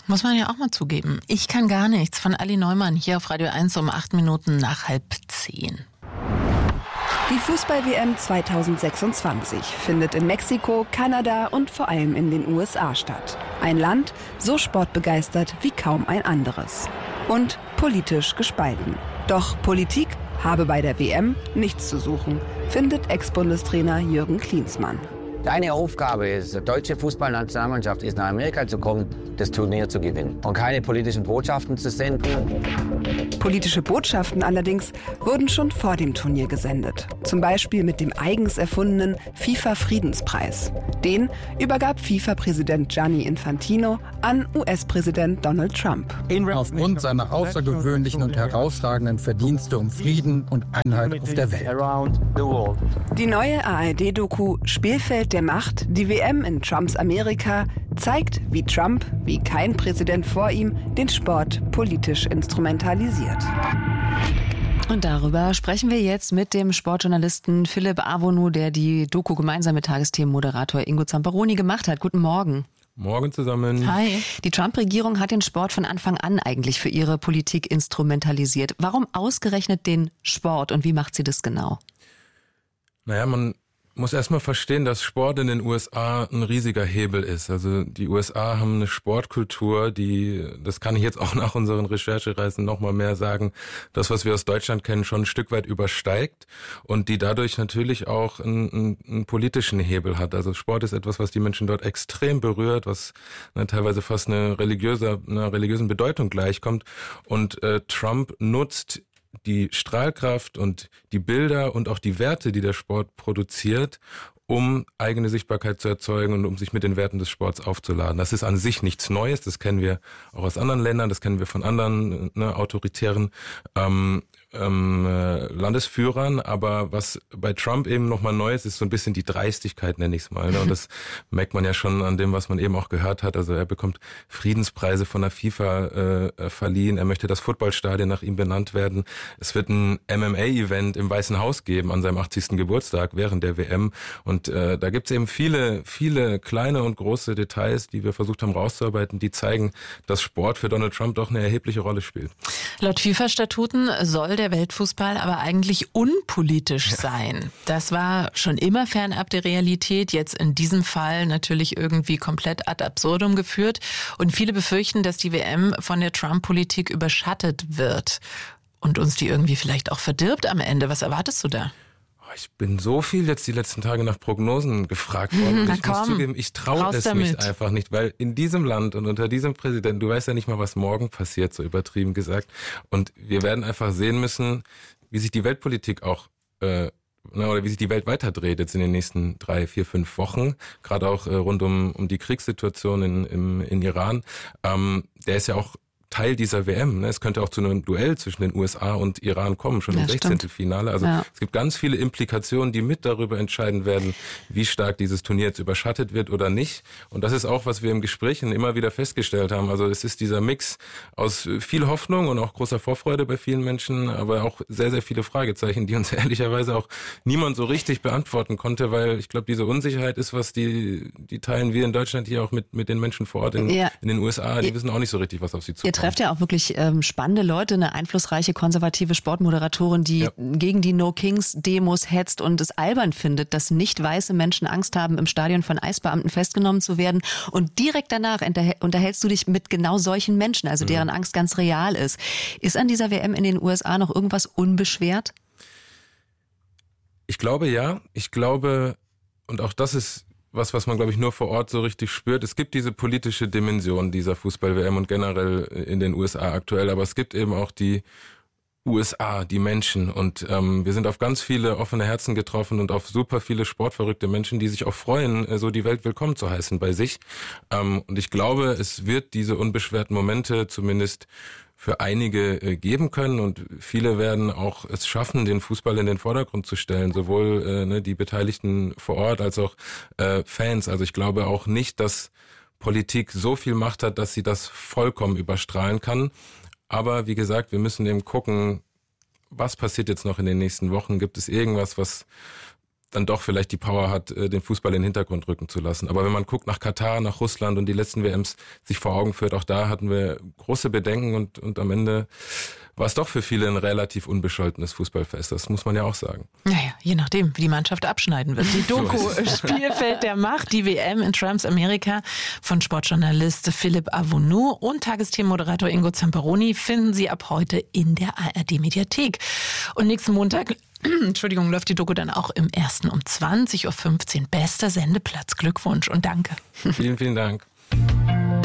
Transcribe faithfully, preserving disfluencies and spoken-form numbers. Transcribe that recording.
Muss man ja auch mal zugeben. Ich kann gar nichts von Ali Neumann hier auf Radio eins um acht Minuten nach halb zehn. Die Fußball-W M zweitausendsechsundzwanzig findet in Mexiko, Kanada und vor allem in den U S A statt. Ein Land so sportbegeistert wie kaum ein anderes. Und politisch gespalten. Doch Politik habe bei der W M nichts zu suchen, findet Ex-Bundestrainer Jürgen Klinsmann. Deine Aufgabe ist, die deutsche Fußballnationalmannschaft ist nach Amerika zu kommen, das Turnier zu gewinnen und keine politischen Botschaften zu senden. Politische Botschaften allerdings wurden schon vor dem Turnier gesendet. Zum Beispiel mit dem eigens erfundenen FIFA-Friedenspreis. Den übergab FIFA-Präsident Gianni Infantino an U S-Präsident Donald Trump. Aufgrund seiner außergewöhnlichen und herausragenden Verdienste um Frieden und Einheit auf der Welt. Die neue A R D-Doku Spielfeld der Macht, die W M in Trumps Amerika, zeigt, wie Trump, wie kein Präsident vor ihm, den Sport politisch instrumentalisiert. Und darüber sprechen wir jetzt mit dem Sportjournalisten Philipp Avonu, der die Doku gemeinsam mit Tagesthemenmoderator Ingo Zamperoni gemacht hat. Guten Morgen. Morgen zusammen. Hi. Die Trump-Regierung hat den Sport von Anfang an eigentlich für ihre Politik instrumentalisiert. Warum ausgerechnet den Sport und wie macht sie das genau? Naja, man muss erstmal verstehen, dass Sport in den U S A ein riesiger Hebel ist. Also die U S A haben eine Sportkultur, die, das kann ich jetzt auch nach unseren Recherchereisen nochmal mehr sagen, das, was wir aus Deutschland kennen, schon ein Stück weit übersteigt und die dadurch natürlich auch einen, einen, einen politischen Hebel hat. Also Sport ist etwas, was die Menschen dort extrem berührt, was ne, teilweise fast eine religiöse, einer religiösen Bedeutung gleichkommt. Und äh, Trump nutzt die Strahlkraft und die Bilder und auch die Werte, die der Sport produziert, um eigene Sichtbarkeit zu erzeugen und um sich mit den Werten des Sports aufzuladen. Das ist an sich nichts Neues, das kennen wir auch aus anderen Ländern, das kennen wir von anderen ne, autoritären ähm, ähm, äh, Landesführern, aber was bei Trump eben nochmal neu ist, ist so ein bisschen die Dreistigkeit, nenne ich es mal. Ne? Und das merkt man ja schon an dem, was man eben auch gehört hat. Also er bekommt Friedenspreise von der FIFA äh, verliehen, er möchte das Footballstadion nach ihm benannt werden. Es wird ein M M A-Event im Weißen Haus geben an seinem achtzigsten Geburtstag während der W M und äh, da gibt es eben viele, viele kleine und große Details, die wir versucht haben rauszuarbeiten, die zeigen, dass Sport für Donald Trump doch eine erhebliche Rolle spielt. Laut FIFA-Statuten soll der Weltfußball aber eigentlich unpolitisch sein. Das war schon immer fernab der Realität, jetzt in diesem Fall natürlich irgendwie komplett ad absurdum geführt. Und viele befürchten, dass die W M von der Trump-Politik überschattet wird und uns die irgendwie vielleicht auch verdirbt am Ende. Was erwartest du da? Ich bin so viel jetzt die letzten Tage nach Prognosen gefragt worden. Na ich komm, muss zugeben, ich traue es damit. mich einfach nicht, weil in diesem Land und unter diesem Präsidenten, du weißt ja nicht mal, was morgen passiert, so übertrieben gesagt. Und wir werden einfach sehen müssen, wie sich die Weltpolitik auch, äh, oder wie sich die Welt weiterdreht jetzt in den nächsten drei, vier, fünf Wochen. Gerade auch äh, rund um, um die Kriegssituation in, im, in Iran. Ähm, der ist ja auch Teil dieser W M. Ne? Es könnte auch zu einem Duell zwischen den U S A und Iran kommen, schon ja, im sechzehnten Finale. Also ja. Es gibt ganz viele Implikationen, die mit darüber entscheiden werden, wie stark dieses Turnier jetzt überschattet wird oder nicht. Und das ist auch, was wir im Gespräch immer wieder festgestellt haben. Also es ist dieser Mix aus viel Hoffnung und auch großer Vorfreude bei vielen Menschen, aber auch sehr, sehr viele Fragezeichen, die uns ehrlicherweise auch niemand so richtig beantworten konnte, weil ich glaube, diese Unsicherheit ist, was die die teilen wir in Deutschland hier auch mit mit den Menschen vor Ort in, ja. in den U S A. Die Ihr, wissen auch nicht so richtig, was auf sie zukommt. Ihr trefft ja auch wirklich ähm, spannende Leute, eine einflussreiche konservative Sportmoderatorin, die ja. gegen die No-Kings-Demos hetzt und es albern findet, dass nicht weiße Menschen Angst haben, im Stadion von Eisbeamten festgenommen zu werden. Und direkt danach unterhältst du dich mit genau solchen Menschen, also deren mhm. Angst ganz real ist. Ist an dieser W M in den U S A noch irgendwas unbeschwert? Ich glaube ja. Ich glaube, und auch das ist was, was man, glaube ich, nur vor Ort so richtig spürt. Es gibt diese politische Dimension dieser Fußball-W M und generell in den U S A aktuell, aber es gibt eben auch die U S A, die Menschen und ähm, wir sind auf ganz viele offene Herzen getroffen und auf super viele sportverrückte Menschen, die sich auch freuen, so die Welt willkommen zu heißen bei sich. Ähm, und ich glaube, es wird diese unbeschwerten Momente zumindest für einige äh, geben können und viele werden auch es schaffen, den Fußball in den Vordergrund zu stellen, sowohl äh, ne, die Beteiligten vor Ort als auch äh, Fans. Also ich glaube auch nicht, dass Politik so viel Macht hat, dass sie das vollkommen überstrahlen kann. Aber wie gesagt, wir müssen eben gucken, was passiert jetzt noch in den nächsten Wochen. Gibt es irgendwas, was dann doch vielleicht die Power hat, den Fußball in den Hintergrund rücken zu lassen. Aber wenn man guckt nach Katar, nach Russland und die letzten W Ms sich vor Augen führt, auch da hatten wir große Bedenken und, und am Ende war es doch für viele ein relativ unbescholtenes Fußballfest. Das muss man ja auch sagen. Naja, je nachdem, wie die Mannschaft abschneiden wird. Die Doku Spielfeld der Macht, die W M in Trumps Amerika von Sportjournalist Philipp Avounou und Tagesthemenmoderator Ingo Zamperoni finden Sie ab heute in der A R D-Mediathek. Und nächsten Montag Entschuldigung, läuft die Doku dann auch im Ersten um zwanzig Uhr fünfzehn. Bester Sendeplatz. Glückwunsch und danke. Vielen, vielen Dank.